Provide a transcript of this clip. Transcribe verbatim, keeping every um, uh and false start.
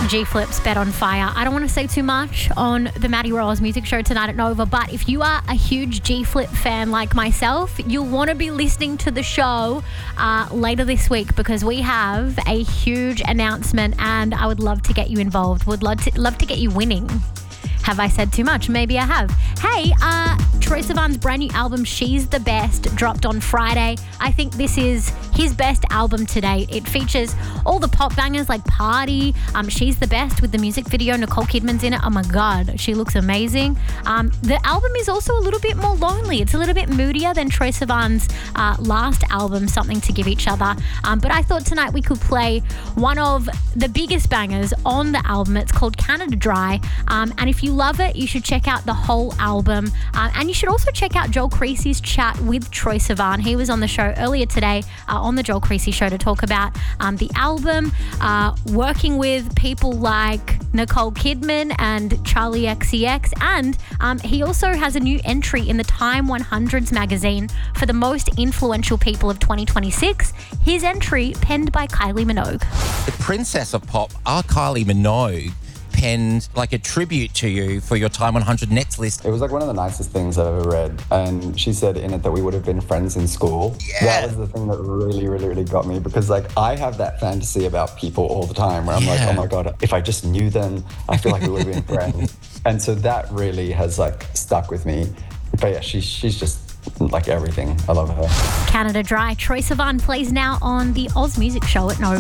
G-Flip's Bet on Fire. I don't want to say too much on the Maddie Rose Music Show tonight at Nova, but if you are a huge G-Flip fan like myself, you'll want to be listening to the show uh, later this week because we have a huge announcement and I would love to get you involved. Would love to, love to get you winning. Have I said too much? Maybe I have. Hey, uh, Troye Sivan's brand new album, She's the Best, dropped on Friday. I think this is his best album to date. It features all the pop bangers like Party, um, She's the Best with the music video. Nicole Kidman's in it. Oh my God, she looks amazing. Um, the album is also a little bit more lonely. It's a little bit moodier than Troye Sivan's uh, last album, Something to Give Each Other. Um, but I thought tonight we could play one of the biggest bangers on the album. It's called Canada Dry. Um, and if you love it, you should check out the whole album. Um, and you should also check out Joel Creasy's chat with Troye Sivan. He was on the show earlier today uh, on the Joel Creasy Show to talk about um, the album, uh, working with people like Nicole Kidman and Charlie X C X. And um, he also has a new entry in the Time one hundreds magazine for the most influential people of twenty twenty-six. His entry penned by Kylie Minogue. The princess of pop, our Kylie Minogue, penned like a tribute to you for your Time one hundred Next list. It was like one of the nicest things I've ever read. And she said in it that we would have been friends in school. Yeah. That was the thing that really, really, really got me because like I have that fantasy about people all the time where I'm yeah. like, oh my God, if I just knew them, I feel like we would have been friends. And so that really has like stuck with me. But yeah, she's, she's just like everything. I love her. Canada Dry. Troye Sivan plays now on the Oz Music Show at No.